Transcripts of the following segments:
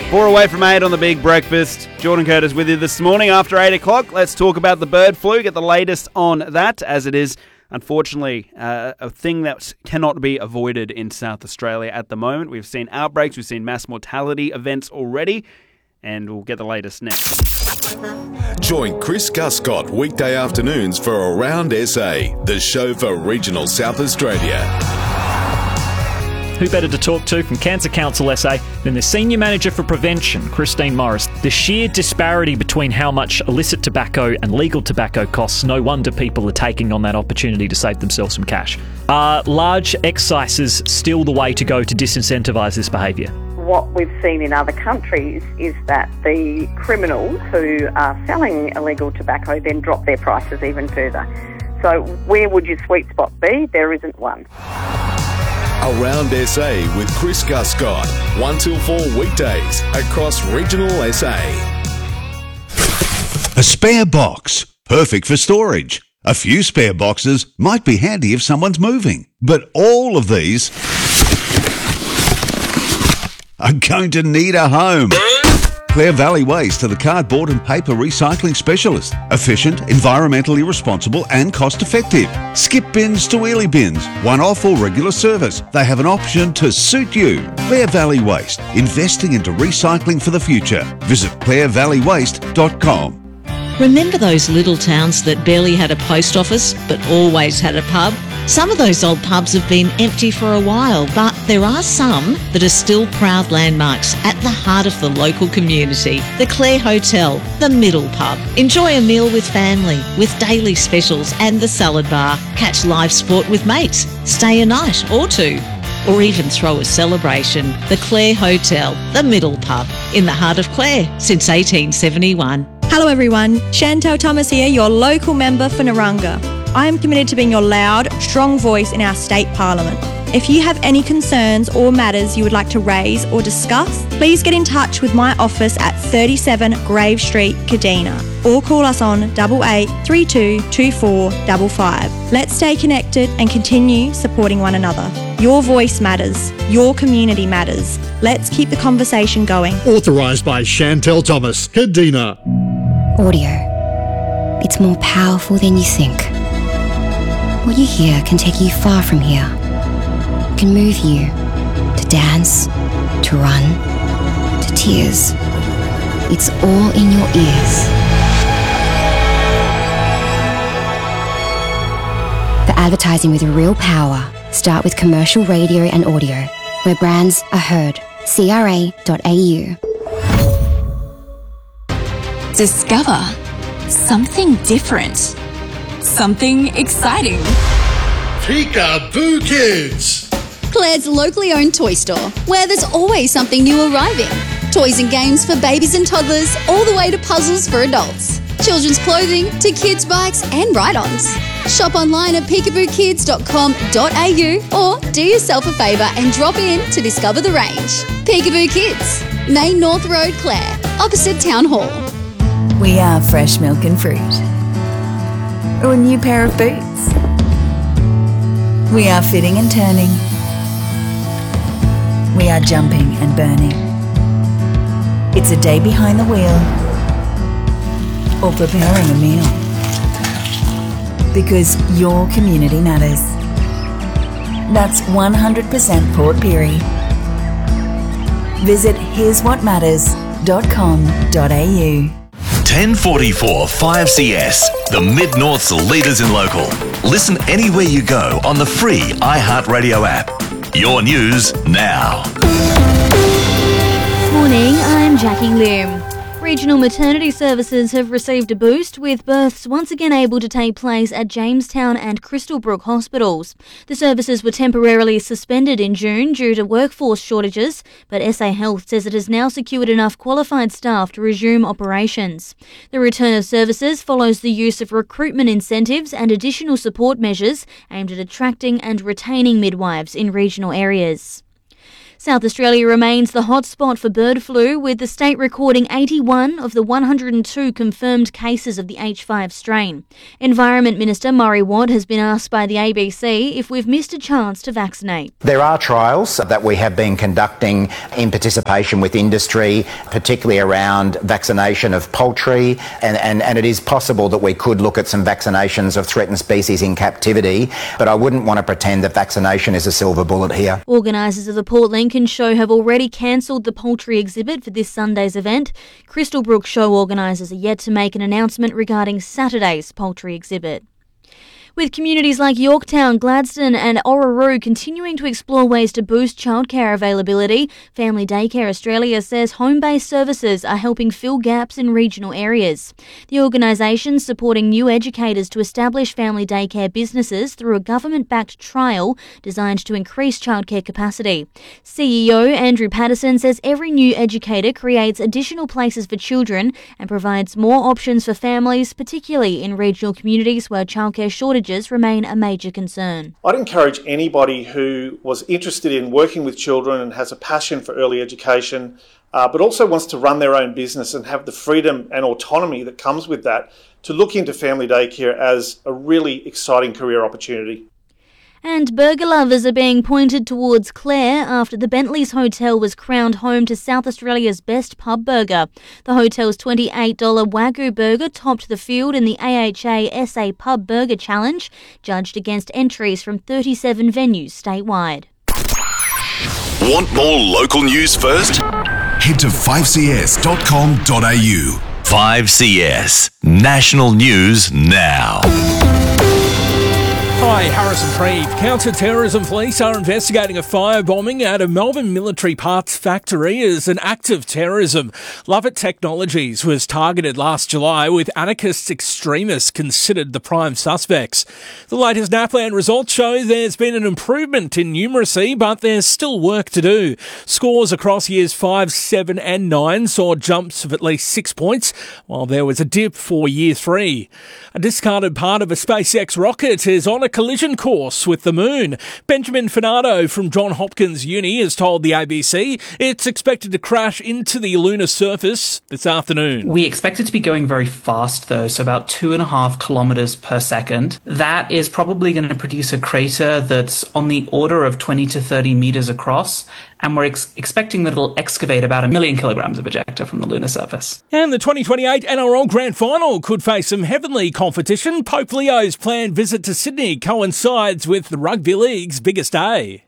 4 away from 8 on the Big Breakfast. Jordan Curtis with you this morning after 8 o'clock. Let's talk about the bird flu, get the latest on that, as it is, unfortunately, a thing that cannot be avoided in South Australia at the moment. We've seen outbreaks, we've seen mass mortality events already, and we'll get the latest next. Join Chris Guscott weekday afternoons for Around SA, the show for regional South Australia. Who better to talk to from Cancer Council SA than the Senior Manager for Prevention, Christine Morris? The sheer disparity between how much illicit tobacco and legal tobacco costs, no wonder people are taking on that opportunity to save themselves some cash. Are large excises still the way to go to disincentivise this behaviour? What we've seen in other countries is that the criminals who are selling illegal tobacco then drop their prices even further. So where would your sweet spot be? There isn't one. Around SA with Chris Guscott, 1 till 4 weekdays across regional SA. A spare box, perfect for storage. A few spare boxes might be handy if someone's moving, but all of these are going to need a home. Clare Valley Waste are the cardboard and paper recycling specialist. Efficient, environmentally responsible and cost-effective. Skip bins to wheelie bins, one-off or regular service. They have an option to suit you. Clare Valley Waste, investing into recycling for the future. Visit clarevalleywaste.com. Remember those little towns that barely had a post office but always had a pub? Some of those old pubs have been empty for a while, but there are some that are still proud landmarks at the heart of the local community. The Clare Hotel, the Middle Pub. Enjoy a meal with family, with daily specials and the salad bar. Catch live sport with mates. Stay a night or two. Or even throw a celebration. The Clare Hotel, the Middle Pub, in the heart of Clare since 1871. Hello everyone, Chantel Thomas here, your local member for Naranga. I am committed to being your loud, strong voice in our state parliament. If you have any concerns or matters you would like to raise or discuss, please get in touch with my office at 37 Grave Street, Kadina, or call us on 8832 2455. Let's stay connected and continue supporting one another. Your voice matters. Your community matters. Let's keep the conversation going. Authorised by Chantel Thomas, Kadina. Audio. It's more powerful than you think. What you hear can take you far from here. It can move you to dance, to run, to tears. It's all in your ears. For advertising with real power, start with commercial radio and audio, where brands are heard. CRA.au. Discover something different, something exciting. Peekaboo Kids! Claire's locally owned toy store, where there's always something new arriving. Toys and games for babies and toddlers, all the way to puzzles for adults. Children's clothing to kids' bikes and ride-ons. Shop online at peekabookids.com.au or do yourself a favour and drop in to discover the range. Peekaboo Kids, Main North Road, Clare, opposite Town Hall. We are fresh milk and fruit. Or a new pair of boots. We are fitting and turning. We are jumping and burning. It's a day behind the wheel. Or preparing a meal. Because your community matters. That's 100% Port Pirie. Visit here'swhatmatters.com.au. 1044 5CS, the Mid-North's leaders in local. Listen anywhere you go on the free iHeartRadio app. Your news now. Morning, I'm Jackie Lim. Regional maternity services have received a boost, with births once again able to take place at Jamestown and Crystalbrook hospitals. The services were temporarily suspended in June due to workforce shortages, but SA Health says it has now secured enough qualified staff to resume operations. The return of services follows the use of recruitment incentives and additional support measures aimed at attracting and retaining midwives in regional areas. South Australia remains the hotspot for bird flu, with the state recording 81 of the 102 confirmed cases of the H5 strain. Environment Minister Murray Watt has been asked by the ABC if we've missed a chance to vaccinate. There are trials that we have been conducting in participation with industry, particularly around vaccination of poultry, and it is possible that we could look at some vaccinations of threatened species in captivity, but I wouldn't want to pretend that vaccination is a silver bullet here. Organisers of the Port Lincoln show have already cancelled the poultry exhibit for this Sunday's event. Crystal Brook show organisers are yet to make an announcement regarding Saturday's poultry exhibit. With communities like Yorktown, Gladstone and Orroroo continuing to explore ways to boost childcare availability, Family Daycare Australia says home-based services are helping fill gaps in regional areas. The organisation is supporting new educators to establish family daycare businesses through a government-backed trial designed to increase childcare capacity. CEO Andrew Patterson says every new educator creates additional places for children and provides more options for families, particularly in regional communities where childcare shortages remain a major concern. I'd encourage anybody who was interested in working with children and has a passion for early education, but also wants to run their own business and have the freedom and autonomy that comes with that, to look into family daycare as a really exciting career opportunity. And burger lovers are being pointed towards Clare after the Bentley's Hotel was crowned home to South Australia's best pub burger. The hotel's $28 Wagyu burger topped the field in the AHA SA Pub Burger Challenge, judged against entries from 37 venues statewide. Want more local news first? Head to 5cs.com.au. 5CS, national news now. Hi, Harrison Preeve. Counter-terrorism police are investigating a firebombing at a Melbourne military parts factory as an act of terrorism. Lovett Technologies was targeted last July, with anarchist extremists considered the prime suspects. The latest NAPLAN results show there's been an improvement in numeracy, but there's still work to do. Scores across years 5, 7 and 9 saw jumps of at least 6 points, while there was a dip for year 3. A discarded part of a SpaceX rocket is on a collision course with the moon. Benjamin Finardo from Johns Hopkins Uni has told the ABC it's expected to crash into the lunar surface this afternoon. We expect it to be going very fast though, so about 2.5 kilometers per second. That is probably going to produce a crater that's on the order of 20 to 30 meters across, and we're expecting that it'll excavate about 1 million kilograms of ejecta from the lunar surface. And the 2028 NRL Grand Final could face some heavenly competition. Pope Leo's planned visit to Sydney coincides with the Rugby League's biggest day.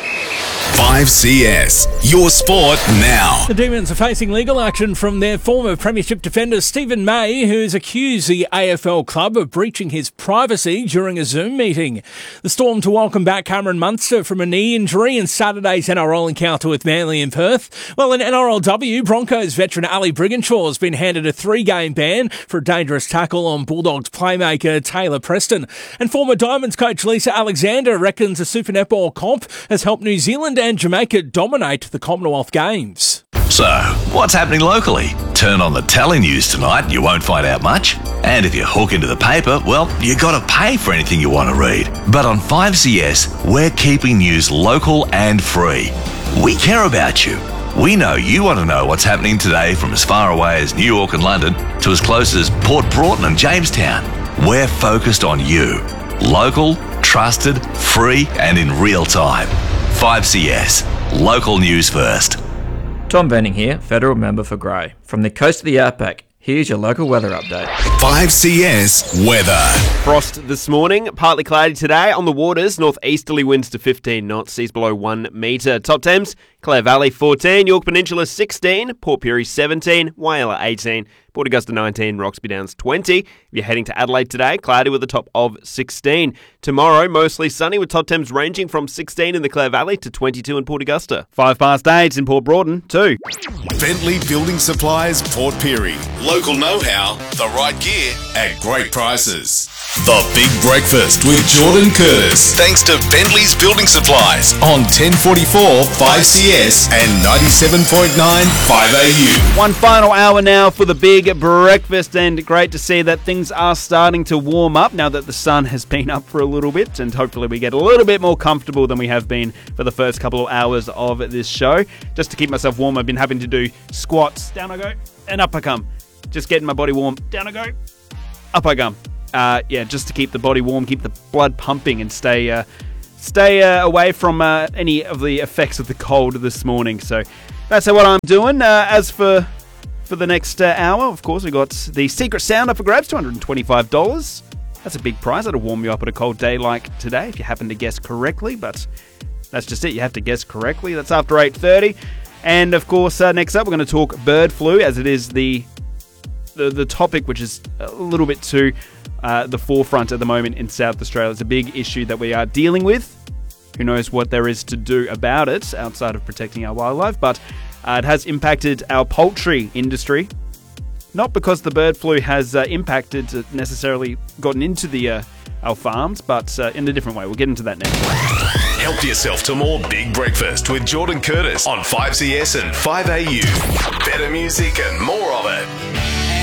5CS, your sport now. The Demons are facing legal action from their former premiership defender Stephen May, who's accused the AFL club of breaching his privacy during a Zoom meeting. The Storm to welcome back Cameron Munster from a knee injury in Saturday's NRL encounter with Manly in Perth. Well, in NRLW, Broncos veteran Ali Brigginshaw has been handed a 3-game ban for a dangerous tackle on Bulldogs playmaker Taylor Preston. And former Diamonds coach Lisa Alexander reckons the Super Netball comp has helped New Zealand and Jamaica dominate the Commonwealth Games. So, what's happening locally? Turn on the telly news tonight and you won't find out much. And if you hook into the paper, well, you got to pay for anything you want to read. But on 5CS, we're keeping news local and free. We care about you. We know you want to know what's happening today, from as far away as New York and London to as close as Port Broughton and Jamestown. We're focused on you. Local, trusted, free and in real time. 5CS, local news first. Tom Benning here, Federal Member for Grey. From the coast of the Outback, here's your local weather update. 5CS weather. Frost this morning, partly cloudy today. On the waters, northeasterly winds to 15 knots, seas below 1 metre. Top temps, Clare Valley 14, York Peninsula 16, Port Pirie 17, Whyalla 18, Port Augusta 19, Roxby Downs 20. If you're heading to Adelaide today, cloudy with a top of 16. Tomorrow, mostly sunny with top temps ranging from 16 in the Clare Valley to 22 in Port Augusta. 8:05 in Port Broughton, 2. Bentley Building Supplies, Port Pirie. Local know-how, the right gear at great prices. The Big Breakfast with Jordan Curtis. Thanks to Bentley's Building Supplies on 1044 5CS and 97.9 5AU. One final hour now for the Big Breakfast, and great to see that things are starting to warm up now that the sun has been up for a little bit, and hopefully we get a little bit more comfortable than we have been for the first couple of hours of this show. Just to keep myself warm, I've been having to do squats. Down I go, and up I come. Just getting my body warm. Down I go, up I come. Just to keep the body warm, keep the blood pumping, and stay away from any of the effects of the cold this morning. So that's what I'm doing. As for the next hour, of course, we got the secret sound up for grabs, $225. That's a big prize. That'll warm you up at a cold day like today, if you happen to guess correctly. But that's just it. You have to guess correctly. That's after 8:30. And of course, next up, we're going to talk bird flu, as it is the topic which is a little bit too the forefront at the moment in South Australia. It's a big issue that we are dealing with. Who knows what there is to do about it outside of protecting our wildlife, but it has impacted our poultry industry. Not because the bird flu has necessarily gotten into our farms, but in a different way. We'll get into that next. Help yourself to more Big Breakfast with Jordan Curtis on 5CS and 5AU. Better music and more of it.